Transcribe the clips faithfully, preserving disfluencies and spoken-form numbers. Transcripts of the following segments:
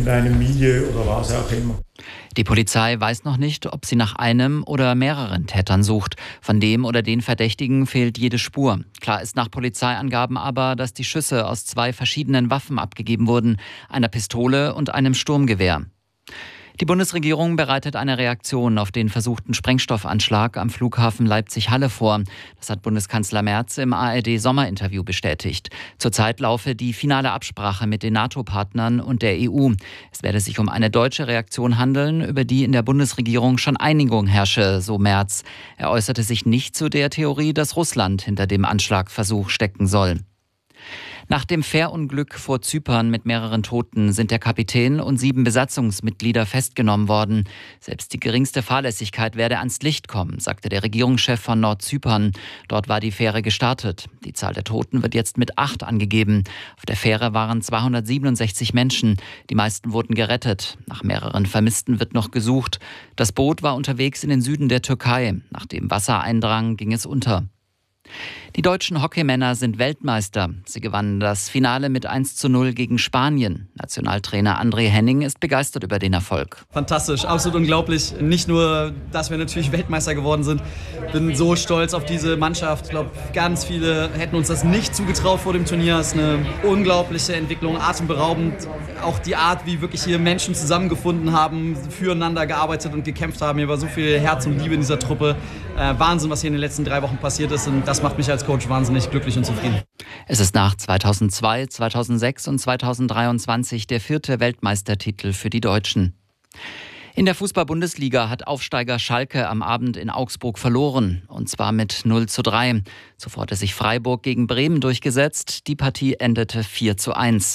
irgendeinem Milieu oder was auch immer. Die Polizei weiß noch nicht, ob sie nach einem oder mehreren Tätern sucht. Von dem oder den Verdächtigen fehlt jede Spur. Klar ist nach Polizeiangaben aber, dass die Schüsse aus zwei verschiedenen Waffen abgegeben wurden, einer Pistole und einem Sturmgewehr. Die Bundesregierung bereitet eine Reaktion auf den versuchten Sprengstoffanschlag am Flughafen Leipzig-Halle vor. Das hat Bundeskanzler Merz im A R D-Sommerinterview bestätigt. Zurzeit laufe die finale Absprache mit den NATO-Partnern und der E U. Es werde sich um eine deutsche Reaktion handeln, über die in der Bundesregierung schon Einigung herrsche, so Merz. Er äußerte sich nicht zu der Theorie, dass Russland hinter dem Anschlagversuch stecken soll. Nach dem Fährunglück vor Zypern mit mehreren Toten sind der Kapitän und sieben Besatzungsmitglieder festgenommen worden. Selbst die geringste Fahrlässigkeit werde ans Licht kommen, sagte der Regierungschef von Nordzypern. Dort war die Fähre gestartet. Die Zahl der Toten wird jetzt mit acht angegeben. Auf der Fähre waren zweihundertsiebenundsechzig Menschen. Die meisten wurden gerettet. Nach mehreren Vermissten wird noch gesucht. Das Boot war unterwegs in den Süden der Türkei. Nach dem Wasser eindrang, ging es unter. Die deutschen Hockeymänner sind Weltmeister. Sie gewannen das Finale mit eins zu null gegen Spanien. Nationaltrainer André Henning ist begeistert über den Erfolg. Fantastisch, absolut unglaublich. Nicht nur, dass wir natürlich Weltmeister geworden sind. Bin so stolz auf diese Mannschaft. Ich glaube, ganz viele hätten uns das nicht zugetraut vor dem Turnier. Es ist eine unglaubliche Entwicklung, atemberaubend. Auch die Art, wie wirklich hier Menschen zusammengefunden haben, füreinander gearbeitet und gekämpft haben. Hier war so viel Herz und Liebe in dieser Truppe. Äh, Wahnsinn, was hier in den letzten drei Wochen passiert ist. Und das macht mich als Coach wahnsinnig glücklich und zufrieden. Es ist nach zweitausendzwei, zweitausendsechs und zweitausenddreiundzwanzig der vierte Weltmeistertitel für die Deutschen. In der Fußball-Bundesliga hat Aufsteiger Schalke am Abend in Augsburg verloren, und zwar mit null zu drei. Zuvor hatte sich Freiburg gegen Bremen durchgesetzt. Die Partie endete vier zu eins.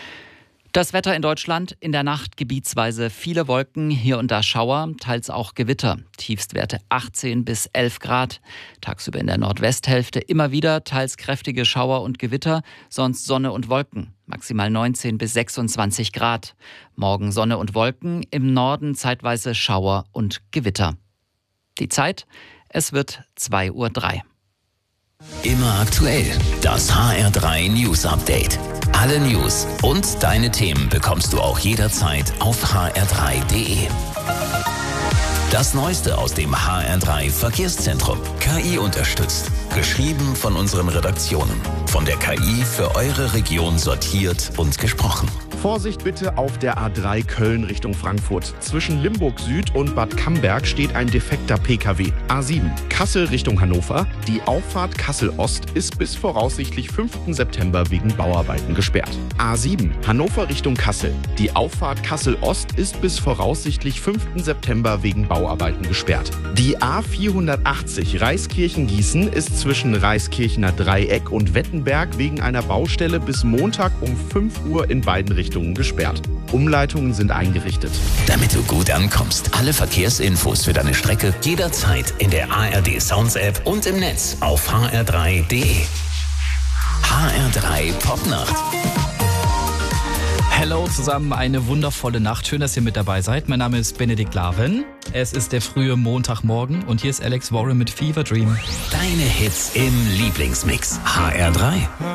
Das Wetter in Deutschland: in der Nacht gebietsweise viele Wolken, hier und da Schauer, teils auch Gewitter. Tiefstwerte achtzehn bis elf Grad. Tagsüber in der Nordwesthälfte immer wieder teils kräftige Schauer und Gewitter, sonst Sonne und Wolken. Maximal neunzehn bis sechsundzwanzig Grad. Morgen Sonne und Wolken, im Norden zeitweise Schauer und Gewitter. Die Zeit: es wird zwei Uhr drei. Immer aktuell, das H R drei News Update. Alle News und deine Themen bekommst du auch jederzeit auf h r drei punkt d e. Das Neueste aus dem H R drei Verkehrszentrum. K I unterstützt. Geschrieben von unseren Redaktionen. Von der K I für eure Region sortiert und gesprochen. Vorsicht bitte auf der A drei Köln Richtung Frankfurt. Zwischen Limburg Süd und Bad Camberg steht ein defekter P K W. A sieben Kassel Richtung Hannover. Die Auffahrt Kassel Ost ist bis voraussichtlich fünften September wegen Bauarbeiten gesperrt. A sieben Hannover Richtung Kassel. Die Auffahrt Kassel Ost ist bis voraussichtlich fünften September wegen Bauarbeiten gesperrt. Die A vierhundertachtzig Reiskirchen-Gießen ist zwischen Reiskirchener Dreieck und Wettenberg wegen einer Baustelle bis Montag um fünf Uhr in beiden Richtungen gesperrt. Umleitungen sind eingerichtet. Damit du gut ankommst, alle Verkehrsinfos für deine Strecke jederzeit in der A R D Sounds App und im Netz auf h r drei punkt d e. H R drei Popnacht. Hello zusammen, eine wundervolle Nacht. Schön, dass ihr mit dabei seid. Mein Name ist Benedikt Laven. Es ist der frühe Montagmorgen und hier ist Alex Warren mit Fever Dream. Deine Hits im Lieblingsmix. H R drei.